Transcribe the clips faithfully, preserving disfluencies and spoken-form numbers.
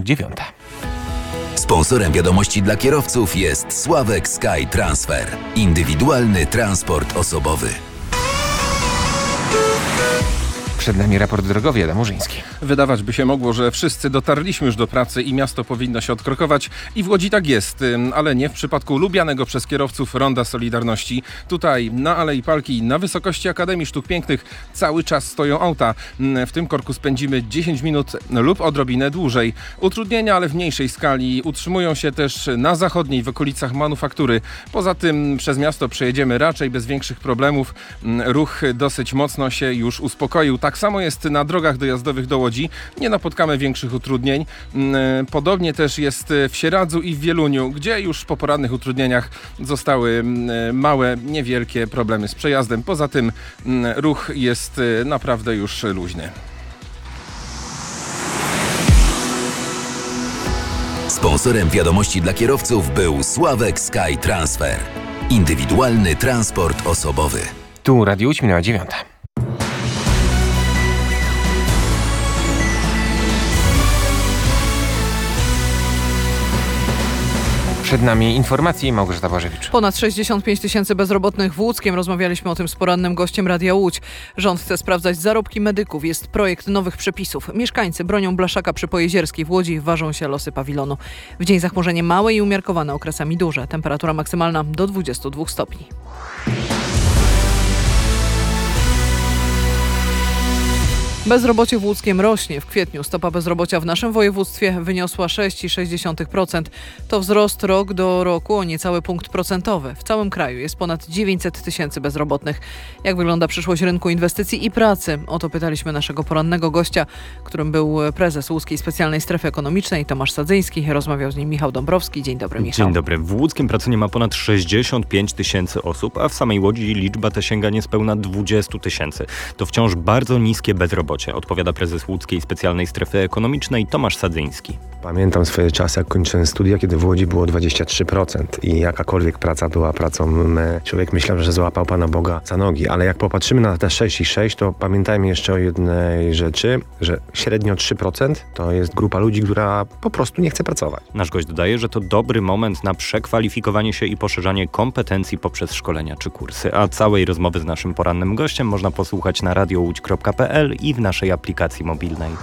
dziewiąta. Sponsorem wiadomości dla kierowców jest Sławek Sky Transfer. Indywidualny transport osobowy. Przed nami raport drogowy, Adam Murzyński. Wydawać by się mogło, że wszyscy dotarliśmy już do pracy i miasto powinno się odkrokować. I w Łodzi tak jest, ale nie w przypadku lubianego przez kierowców Ronda Solidarności. Tutaj na Alei Palki, na wysokości Akademii Sztuk Pięknych cały czas stoją auta. W tym korku spędzimy dziesięć minut lub odrobinę dłużej. Utrudnienia, ale w mniejszej skali utrzymują się też na zachodniej, w okolicach manufaktury. Poza tym przez miasto przejedziemy raczej bez większych problemów. Ruch dosyć mocno się już uspokoił. Tak samo jest na drogach dojazdowych do Łodzi. Nie napotkamy większych utrudnień. Podobnie też jest w Sieradzu i w Wieluniu, gdzie już po porannych utrudnieniach zostały małe, niewielkie problemy z przejazdem. Poza tym ruch jest naprawdę już luźny. Sponsorem wiadomości dla kierowców był Sławek Sky Transfer. Indywidualny transport osobowy. Tu Radio Łódź, minęła dziewiąta. Przed nami informacje i Małgorzata Błażewicz. Ponad sześćdziesiąt pięć tysięcy bezrobotnych w Łódzkiem. Rozmawialiśmy o tym z porannym gościem Radia Łódź. Rząd chce sprawdzać zarobki medyków. Jest projekt nowych przepisów. Mieszkańcy bronią blaszaka przy Pojezierskiej w Łodzi. Ważą się losy pawilonu. W dzień zachmurzenie małe i umiarkowane, okresami duże. Temperatura maksymalna do dwudziestu dwóch stopni. Bezrobocie w Łódzkiem rośnie. W kwietniu stopa bezrobocia w naszym województwie wyniosła sześć przecinek sześć procent. To wzrost rok do roku o niecały punkt procentowy. W całym kraju jest ponad dziewięćset tysięcy bezrobotnych. Jak wygląda przyszłość rynku inwestycji i pracy? O to pytaliśmy naszego porannego gościa, którym był prezes Łódzkiej Specjalnej Strefy Ekonomicznej Tomasz Sadzyński. Rozmawiał z nim Michał Dąbrowski. Dzień dobry, Michał. Dzień dobry. W Łódzkiem pracuje ma ponad sześćdziesiąt pięć tysięcy osób, a w samej Łodzi liczba ta sięga niespełna dwadzieścia tysięcy. To wciąż bardzo niskie bezrobocie. Odpowiada prezes Łódzkiej Specjalnej Strefy Ekonomicznej Tomasz Sadzyński. Pamiętam swoje czasy, jak kończyłem studia, kiedy w Łodzi było dwadzieścia trzy procent i jakakolwiek praca była pracą, człowiek myślał, że złapał Pana Boga za nogi. Ale jak popatrzymy na te sześć i sześć, to pamiętajmy jeszcze o jednej rzeczy, że średnio trzy procent to jest grupa ludzi, która po prostu nie chce pracować. Nasz gość dodaje, że to dobry moment na przekwalifikowanie się i poszerzanie kompetencji poprzez szkolenia czy kursy. A całej rozmowy z naszym porannym gościem można posłuchać na radio łódź kropka p l i w naszej aplikacji mobilnej.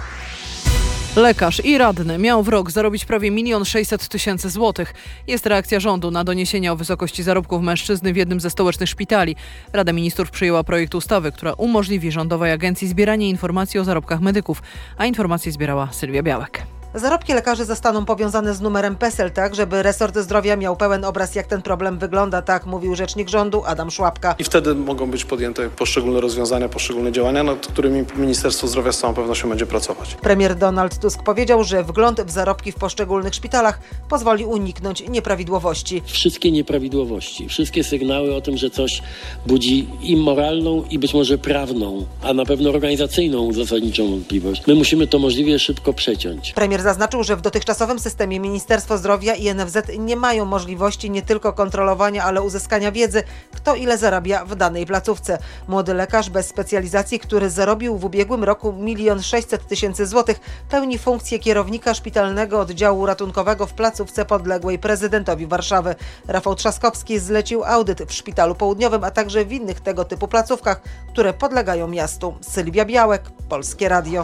Lekarz i radny miał w rok zarobić prawie milion sześćset tysięcy złotych. Jest reakcja rządu na doniesienia o wysokości zarobków mężczyzny w jednym ze stołecznych szpitali. Rada Ministrów przyjęła projekt ustawy, która umożliwi rządowej agencji zbieranie informacji o zarobkach medyków, a informacje zbierała Sylwia Białek. Zarobki lekarzy zostaną powiązane z numerem PESEL, tak żeby resort zdrowia miał pełen obraz, jak ten problem wygląda, tak mówił rzecznik rządu Adam Szłapka. I wtedy mogą być podjęte poszczególne rozwiązania, poszczególne działania, nad którymi Ministerstwo Zdrowia z całą pewnością będzie pracować. Premier Donald Tusk powiedział, że wgląd w zarobki w poszczególnych szpitalach pozwoli uniknąć nieprawidłowości. Wszystkie nieprawidłowości, wszystkie sygnały o tym, że coś budzi i moralną, i być może prawną, a na pewno organizacyjną zasadniczą wątpliwość. My musimy to możliwie szybko przeciąć. Premier zaznaczył, że w dotychczasowym systemie Ministerstwo Zdrowia i N F Z nie mają możliwości nie tylko kontrolowania, ale uzyskania wiedzy, kto ile zarabia w danej placówce. Młody lekarz bez specjalizacji, który zarobił w ubiegłym roku milion sześćset tysięcy złotych, pełni funkcję kierownika szpitalnego oddziału ratunkowego w placówce podległej prezydentowi Warszawy. Rafał Trzaskowski zlecił audyt w Szpitalu Południowym, a także w innych tego typu placówkach, które podlegają miastu. Sylwia Białek, Polskie Radio.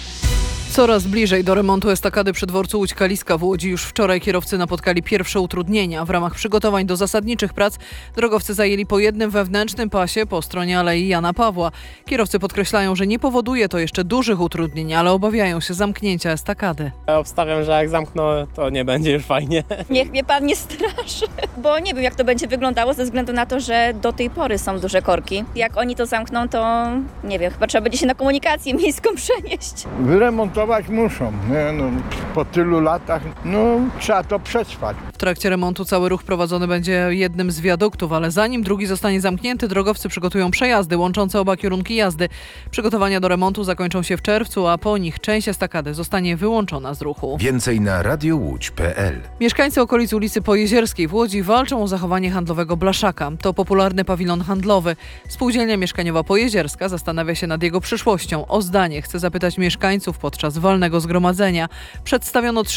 Coraz bliżej do remontu estakady przy dworcu Łódź-Kaliska w Łodzi. Już wczoraj kierowcy napotkali pierwsze utrudnienia. W ramach przygotowań do zasadniczych prac drogowcy zajęli po jednym wewnętrznym pasie po stronie Alei Jana Pawła. Kierowcy podkreślają, że nie powoduje to jeszcze dużych utrudnień, ale obawiają się zamknięcia estakady. Ja obstawiam, że jak zamkną, to nie będzie już fajnie. Niech mnie pan nie straszy, bo nie wiem, jak to będzie wyglądało ze względu na to, że do tej pory są duże korki. Jak oni to zamkną, to nie wiem, chyba trzeba będzie się na komunikację miejską przenieść. Wyremontować muszą. Nie, no, po tylu latach no, trzeba to przetrwać. W trakcie remontu cały ruch prowadzony będzie jednym z wiaduktów, ale zanim drugi zostanie zamknięty, drogowcy przygotują przejazdy łączące oba kierunki jazdy. Przygotowania do remontu zakończą się w czerwcu, a po nich część estakady zostanie wyłączona z ruchu. Więcej na radio łódź kropka p l. Mieszkańcy okolic ulicy Pojezierskiej w Łodzi walczą o zachowanie handlowego blaszaka. To popularny pawilon handlowy. Spółdzielnia Mieszkaniowa Pojezierska zastanawia się nad jego przyszłością. O zdanie chce zapytać mieszkańców podczas walnego zgromadzenia. Przedstawiono